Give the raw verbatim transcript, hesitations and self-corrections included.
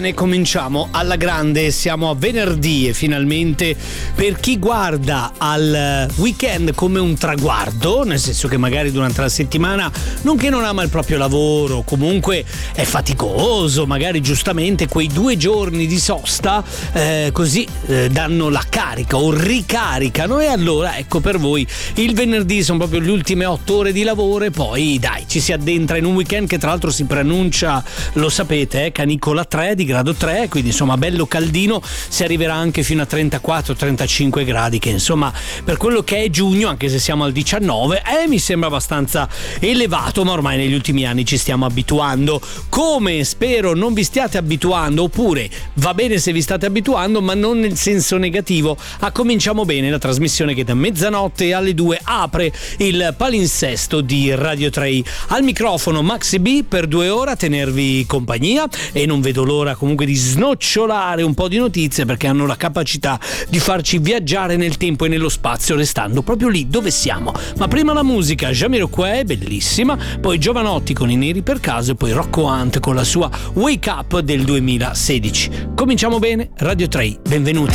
Ne cominciamo alla grande, siamo a venerdì e finalmente per chi guarda al weekend come un traguardo, nel senso che magari durante la settimana non che non ama il proprio lavoro, comunque è faticoso, magari giustamente quei due giorni di sosta eh, così eh, danno la carica o ricaricano, e allora ecco per voi il venerdì sono proprio le ultime otto ore di lavoro e poi dai ci si addentra in un weekend che tra l'altro si preannuncia, lo sapete, eh, canicola tre di grado tre, quindi insomma bello caldino, si arriverà anche fino a trentaquattro trentacinque gradi, che insomma per quello che è giugno, anche se siamo al diciannove, eh, mi sembra abbastanza elevato, ma ormai negli ultimi anni ci stiamo abituando, come spero non vi stiate abituando, oppure va bene se vi state abituando ma non nel senso negativo a Cominciamo Bene, la trasmissione che da mezzanotte alle due apre il palinsesto di Radio tre. Al microfono Maxi B per due ore a tenervi compagnia, e non vedo l'ora comunque di snocciolare un po' di notizie, perché hanno la capacità di farci viaggiare nel tempo e nello spazio restando proprio lì dove siamo. Ma prima la musica, Jamiroquai, bellissima, poi Giovanotti con I Neri per caso, e poi Rocco Hunt con la sua Wake Up del duemilasedici. Cominciamo Bene, Radio tre, benvenuti.